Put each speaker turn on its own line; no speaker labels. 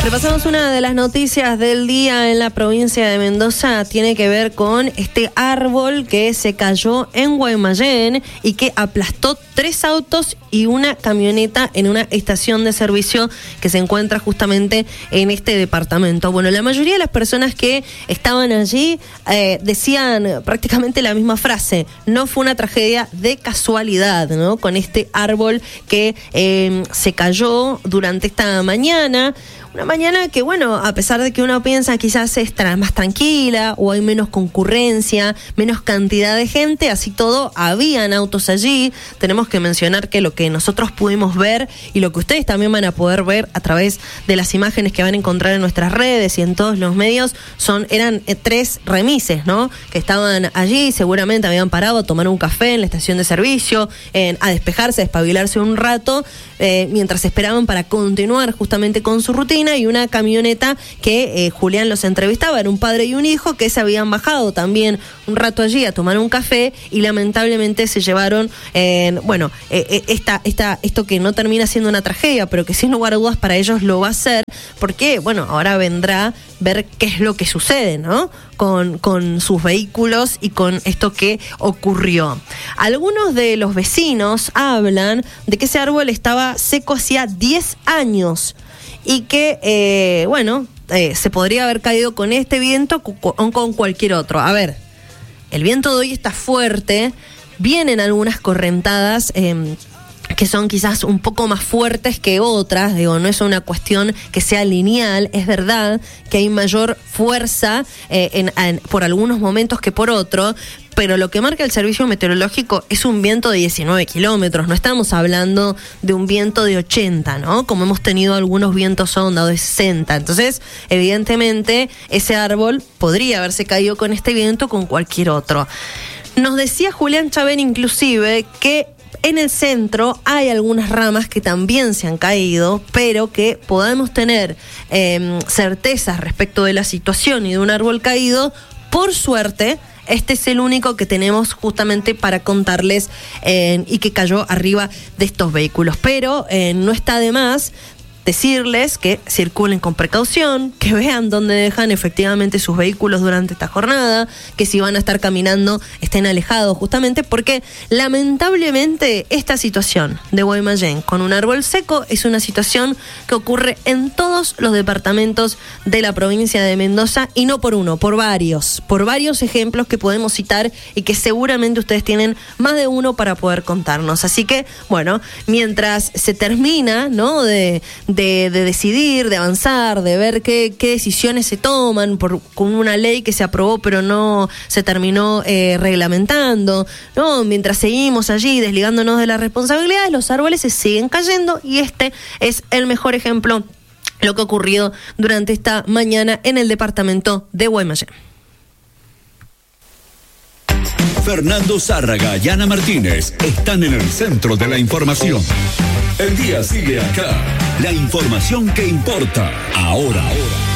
Repasamos una de las noticias del día en la provincia de Mendoza. Tiene que ver con este árbol que se cayó en Guaymallén y que aplastó 3 autos y una camioneta en una estación de servicio que se encuentra justamente en este departamento. Bueno, la mayoría de las personas que estaban allí decían prácticamente la misma frase: no fue una tragedia de casualidad, ¿no? Con este árbol que se cayó durante esta mañana. Una mañana que, bueno, a pesar de que uno piensa quizás estará más tranquila o hay menos concurrencia, menos cantidad de gente, así todo, habían autos allí. Tenemos que mencionar que lo que nosotros pudimos ver y lo que ustedes también van a poder ver a través de las imágenes que van a encontrar en nuestras redes y en todos los medios eran 3 remises, ¿no? Que estaban allí, seguramente habían parado a tomar un café en la estación de servicio, a despejarse, a despabilarse un rato, mientras esperaban para continuar justamente con su rutina. Y una camioneta que Julián los entrevistaba, era un padre y un hijo que se habían bajado también un rato allí a tomar un café y lamentablemente se llevaron, esto que no termina siendo una tragedia, pero que sin lugar a dudas para ellos lo va a ser, porque, bueno, ahora vendrá ver qué es lo que sucede, ¿no? Con sus vehículos y con esto que ocurrió. Algunos de los vecinos hablan de que ese árbol estaba seco hacía 10 años y que, se podría haber caído con este viento o con cualquier otro. A ver, el viento de hoy está fuerte, vienen algunas correntadas que son quizás un poco más fuertes que otras, digo, no es una cuestión que sea lineal, es verdad que hay mayor fuerza por algunos momentos que por otro, pero lo que marca el servicio meteorológico es un viento de 19 kilómetros, no estamos hablando de un viento de 80, ¿no? Como hemos tenido algunos vientos onda de 60, entonces evidentemente ese árbol podría haberse caído con este viento o con cualquier otro. Nos decía Julián Chávez inclusive que en el centro hay algunas ramas que también se han caído, pero que podemos tener certezas respecto de la situación y de un árbol caído. Por suerte, este es el único que tenemos justamente para contarles y que cayó arriba de estos vehículos. Pero no está de más decirles que circulen con precaución, que vean dónde dejan efectivamente sus vehículos durante esta jornada, que si van a estar caminando estén alejados, justamente porque lamentablemente esta situación de Guaymallén con un árbol seco es una situación que ocurre en todos los departamentos de la provincia de Mendoza, y no por uno, por varios ejemplos que podemos citar y que seguramente ustedes tienen más de uno para poder contarnos. Así que, bueno, mientras se termina, ¿no?, de decidir, de avanzar, de ver qué decisiones se toman con una ley que se aprobó pero no se terminó reglamentando, ¿no? Mientras seguimos allí desligándonos de las responsabilidades, los árboles se siguen cayendo, y este es el mejor ejemplo, lo que ha ocurrido durante esta mañana en el departamento de Guaymallén.
Fernando Zárraga y Ana Martínez están en el centro de la información. El día sigue acá. La información que importa ahora.